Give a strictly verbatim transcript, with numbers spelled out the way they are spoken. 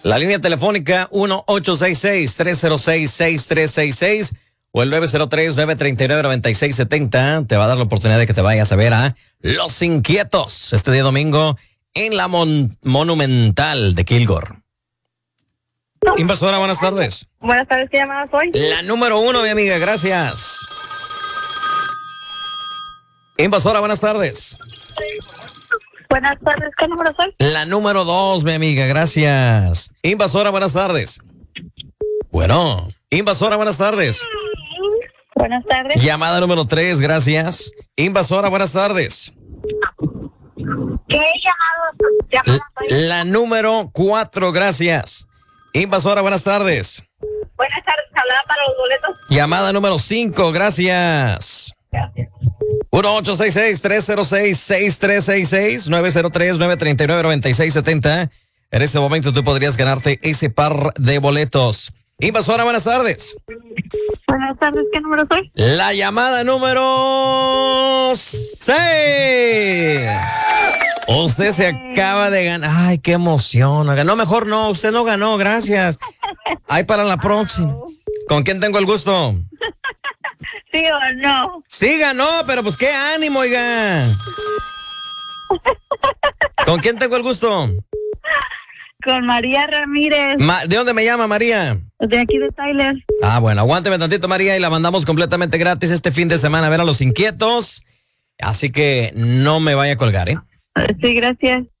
La línea telefónica uno ocho seis seis, tres cero seis, seis tres seis seis o el nueve cero tres, nueve tres nueve, nueve seis siete cero te va a dar la oportunidad de que te vayas a ver a Los Inquietos este día domingo en la Mon- Monumental de Kilgore. Invasora, buenas tardes. Buenas tardes, ¿qué llamada soy? La número uno, mi amiga, gracias. Invasora, buenas tardes. Buenas tardes, ¿qué número soy? La número dos, mi amiga, gracias. Invasora, buenas tardes. Bueno, Invasora, buenas tardes. Buenas tardes. Llamada número tres, gracias. Invasora, buenas tardes. ¿Qué llamado? llamada soy? La número cuatro, gracias. Invasora, buenas tardes. Buenas tardes, hablaba para los boletos. Llamada número cinco, gracias. Gracias. uno ocho seis seis, tres cero seis, seis tres seis seis, nueve cero tres, nueve tres nueve, nueve seis siete cero. En este momento tú podrías ganarte ese par de boletos. Invasora, buenas tardes. Buenas tardes, ¿qué número soy? La llamada número seis. Usted se acaba de ganar. Ay, qué emoción. Ganó mejor no, usted no ganó, gracias. Ay, para la próxima. ¿Con quién tengo el gusto? ¿Sí o no? Sí ganó, pero pues qué ánimo, oiga. ¿Con quién tengo el gusto? Con María Ramírez, Ma- ¿De dónde me llama María? de aquí de Tyler. Ah, bueno, aguánteme tantito, María, y la mandamos completamente gratis este fin de semana a ver a Los Inquietos. Así que no me vaya a colgar, ¿eh? Sí, gracias.